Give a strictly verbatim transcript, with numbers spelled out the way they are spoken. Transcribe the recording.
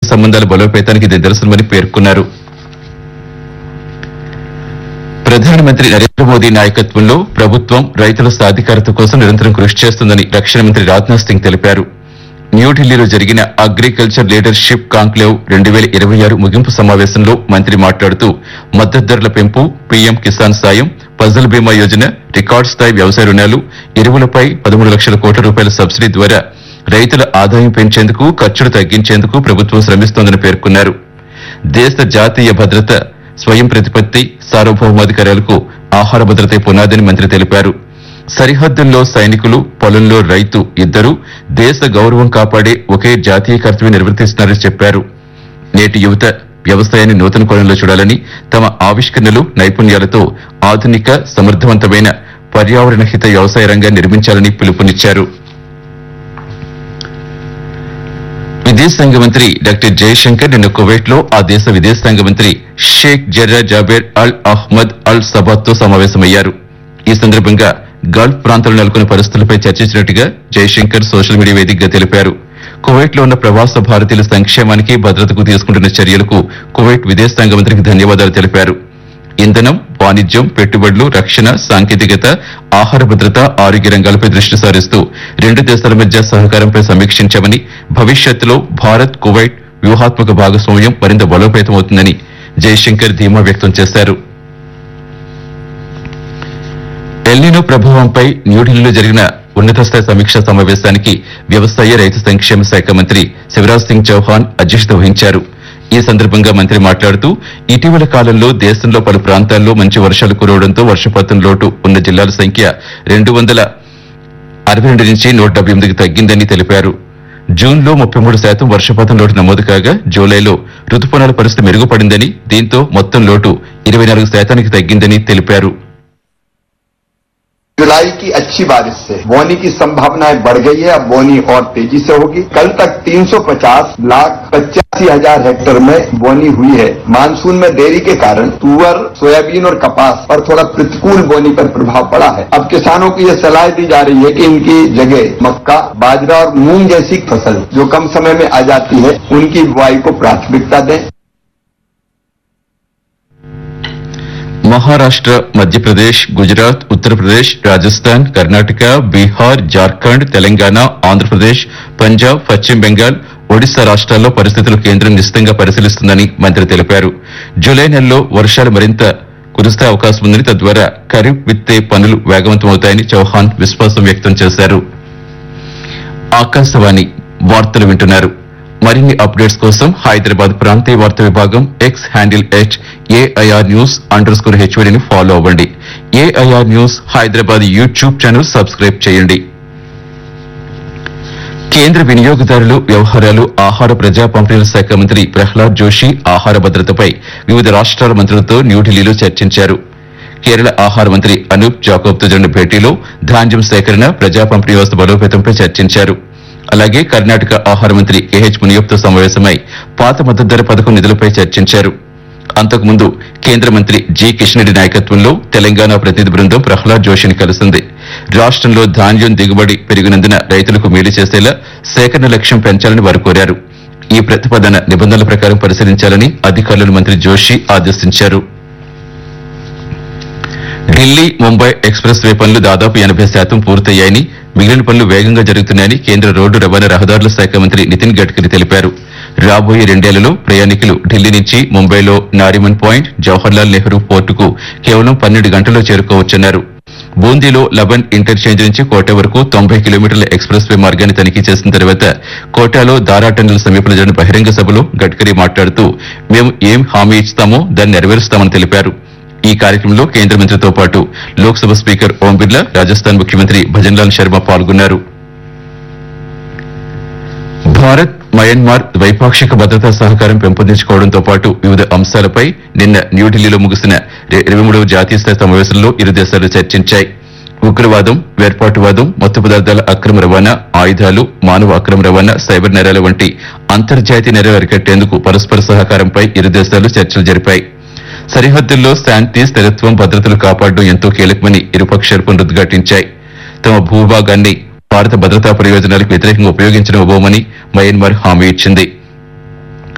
సంబంధాల బలోపేతానికి ఇది నిదర్శనమని పేర్కొన్నారు. ప్రధానమంత్రి నరేంద్ర మోదీ నాయకత్వంలో ప్రభుత్వం రైతుల సాధికారత కోసం నిరంతరం కృషి చేస్తుందని రక్షణ మంత్రి రాజ్నాథ్ సింగ్ తెలిపారు. న్యూఢిల్లీలో జరిగిన అగ్రికల్చర్ లీడర్షిప్ కాంక్లేవ్ రెండు వేల ఇరవై ఆరు ముగింపు సమావేశంలో మంత్రి మాట్లాడుతూ మద్దతు ధరల పెంపు, పీఎం కిసాన్ సాయం, ఫసల్ బీమా యోజన, రికార్డు స్థాయి వ్యవసాయ రుణాలు, ఎరువులపై పదమూడు లక్షల కోట్ల రూపాయల సబ్సిడీ ద్వారా రైతుల ఆదాయం పెంచేందుకు, ఖర్చులు తగ్గించేందుకు ప్రభుత్వం శ్రమిస్తోందని పేర్కొన్నారు. దేశ జాతీయ భద్రత, స్వయం ప్రతిపత్తి, సార్వభౌమాధికారాలకు ఆహార భద్రతే పునాదని మంత్రి తెలిపారు. సరిహద్దుల్లో సైనికులు, పొలంలో రైతు ఇద్దరూ దేశ గౌరవం కాపాడే ఒకే జాతీయ కర్తవ్యం నిర్వర్తిస్తున్నారని చెప్పారు. నేటి యువత వ్యవసాయాన్ని నూతన కోణంలో చూడాలని, తమ ఆవిష్కరణలు, నైపుణ్యాలతో ఆధునిక, సమర్థవంతమైన, పర్యావరణ హిత వ్యవసాయ రంగాన్ని నిర్మించాలని పిలుపునిచ్చారు. విదేశాంగ మంత్రి డాక్టర్ జయశంకర్ నిన్న కువైట్ లో ఆ దేశ విదేశాంగ మంత్రి షేక్ జర్రా జాబేర్ అల్ అహ్మద్ అల్ సబాత్ తో సమావేశమయ్యారు. ఈ సందర్భంగా గల్ఫ్ ప్రాంతంలో నెలకొన్న పరిస్థితులపై చర్చించినట్టుగా జయశంకర్ సోషల్ మీడియా వేదికగా తెలిపారు. కువైట్ లో ఉన్న ప్రవాస భారతీయుల సంక్షేమానికి, భద్రతకు తీసుకుంటున్న చర్యలకు కువైట్ విదేశాంగ మంత్రికి ధన్యవాదాలు తెలిపారు. ఇంధనం, వాణిజ్యం, పెట్టుబడులు, రక్షణ, సాంకేతికత, ఆహార భద్రత, ఆరోగ్య రంగాలపై దృష్టి సారిస్తూ రెండు దేశాల మధ్య సహకారంపై సమీక్షించామని, భవిష్యత్తులో భారత్ కువైట్ వ్యూహాత్మక భాగస్వామ్యం మరింత బలోపేతమవుతుందని జయశంకర్ ధీమా వ్యక్తం చేశారు. ఎల్నినో ప్రభావంపై న్యూఢిల్లీలో జరిగిన ఉన్నత స్థాయి సమీక్షా సమావేశానికి వ్యవసాయ, రైతు సంక్షేమ శాఖ మంత్రి శివరాజ్ సింగ్ చౌహాన్ అధ్యక్షత వహించారు. ఈ సందర్భంగా మంత్రి మాట్లాడుతూ ఇటీవల కాలంలో దేశంలో పలు ప్రాంతాల్లో మంచి వర్షాలు కురవడంతో వర్షపాతం లోటు ఉన్న జిల్లాల సంఖ్య రెండు వందల అరవై రెండు నుంచి నూట డెబ్బై ఎనిమిదికి తగ్గిందని తెలిపారు. జూన్ లో ముప్పై మూడు శాతం వర్షపాతం లోటు నమోదు కాగా జూలైలో రుతుపవనాల పరిస్థితి మెరుగుపడిందని, దీంతో మొత్తం లోటు ఇరవై నాలుగు శాతానికి తగ్గిందని తెలిపారు. जुलाई की अच्छी बारिश से बोनी की संभावनाएं बढ़ गई है। अब बोनी और तेजी से होगी। कल तक तीन सौ पचास लाख पचासी हजार हेक्टेयर में बोनी हुई है। मानसून में देरी के कारण तुअर, सोयाबीन और कपास पर थोड़ा प्रतिकूल बोनी पर प्रभाव पड़ा है। अब किसानों को यह सलाह दी जा रही है कि इनकी जगह मक्का, बाजरा और मूंग जैसी फसल जो कम समय में आ जाती है, उनकी बुआई को प्राथमिकता दें। మహారాష్ట్ర, మధ్యప్రదేశ్, గుజరాత్, ఉత్తరప్రదేశ్, రాజస్థాన్, కర్ణాటక, బీహార్, జార్ఖండ్, తెలంగాణ, ఆంధ్రప్రదేశ్, పంజాబ్, పశ్చిమ బెంగాల్, ఒడిశా రాష్ట్రాల్లో పరిస్థితులు కేంద్రం నిశితంగా పరిశీలిస్తుందని మంత్రి తెలిపారు. జూలై నెలలో వర్షాలు మరింత కురిసే అవకాశం ఉందని, తద్వారా ఖరీఫ్ విత్తే పనులు వేగవంతమవుతాయని చౌహాన్ విశ్వాసం వ్యక్తం చేశారు. ఆకాశవాణి వార్తలు వింటున్నారు. మరిన్ని అప్డేట్స్ కోసం హైదరాబాద్ ప్రాంతీయ వార్తా విభాగం X handle at AIR news under score హెచ్వీడీని follow అవ్వండి. AIR news Hyderabad YouTube channel subscribe చేయండి. కేంద్ర వినియోగదారులు వ్యవహారాలు, ఆహార ప్రజా పంపిణీల శాఖ మంత్రి ప్రహ్లాద్ జోషి ఆహార భద్రతపై వివిధ రాష్ట్రాల మంత్రులతో న్యూఢిల్లీలో చర్చించారు. కేరళ ఆహార మంత్రి అనూప్ జాకోబ్తో జరిగిన భేటీలో ధాన్యం సేకరణ, ప్రజా పంపిణీ వ్యవస్థ బలోపేతంపై చర్చించారు. అలాగే కర్ణాటక ఆహార మంత్రి కేహెచ్ మునియప్తో సమావేశమై పాత మద్దతు ధర పథకం నిధులపై చర్చించారు. అంతకుముందు కేంద్ర మంత్రి జి కిషన్ రెడ్డి నాయకత్వంలో తెలంగాణ ప్రతినిధి బృందం ప్రహ్లాద్ జోషిని కలిసింది. రాష్ట్రంలో ధాన్యం దిగుబడి పెరిగినందున రైతులకు మేలు చేసేలా సేకరణ లక్ష్యం పెంచాలని వారు కోరారు. ఈ ప్రతిపాదన నిబంధనల ప్రకారం పరిశీలించాలని అధికారులను మంత్రి జోషి ఆదేశించారు. ఢిల్లీ, ముంబై ఎక్స్ప్రెస్ వే పనులు దాదాపు ఎనభై శాతం పూర్తయ్యాయని, మిగిలిన పనులు వేగంగా జరుగుతున్నాయని కేంద్ర రోడ్డు రవాణా రహదారుల శాఖ మంత్రి నితిన్ గడ్కరీ తెలిపారు. రాబోయే రెండేళ్లలో ప్రయాణికులు ఢిల్లీ నుంచి ముంబైలో నారిమన్ పాయింట్, జవహర్లాల్ నెహ్రూ పోర్టుకు కేవలం పన్నెండు గంటల్లో చేరుకోవచ్చన్నారు. బూందీలో లబన్ ఇంటర్చేంజ్ నుంచి కోటా వరకు తొంభై కిలోమీటర్ల ఎక్స్ప్రెస్ వే మార్గాన్ని తనిఖీ చేసిన తర్వాత కోటాలో దారా టన్నెల్ సమీపంలో జరిగిన బహిరంగ సభలో గడ్కరీ మాట్లాడుతూ మేము ఏం హామీ ఇస్తామో దాన్ని నెరవేరుస్తామని తెలిపారు. ఈ కార్యక్రమంలో కేంద్ర మంత్రితో పాటు లోక్సభ స్పీకర్ ఓం బిర్లా, రాజస్థాన్ ముఖ్యమంత్రి భజన్లాల్ శర్మ పాల్గొన్నారు. భారత్, మయన్మార్ ద్వైపాక్షిక భద్రతా సహకారం పెంపొందించుకోవడంతో పాటు వివిధ అంశాలపై నిన్న న్యూఢిల్లీలో ముగిసిన ఇరవై మూడవ జాతీయ స్థాయి సమావేశంలో ఇరు దేశాలు చర్చించాయి. ఉగ్రవాదం, వేర్పాటువాదం, మత్తు పదార్థాల అక్రమ రవాణా, ఆయుధాలు, మానవ అక్రమ రవాణా, సైబర్ నేరాల వంటి అంతర్జాతీయ నేరాలు అరికట్టేందుకు పరస్పర సహకారంపై ఇరు దేశాలు చర్చలు జరిపాయి. సరిహద్దుల్లో శాంతి, స్థిరత్వం, భద్రతలు కాపాడడం ఎంతో కీలకమని ఇరుపక్షాలు పునరుద్ఘాటించాయి. తమ భూభాగాన్ని భారత భద్రతా ప్రయోజనాలకు వ్యతిరేకంగా ఉపయోగించడం ఇవ్వమని మయన్మార్ హామీ ఇచ్చింది.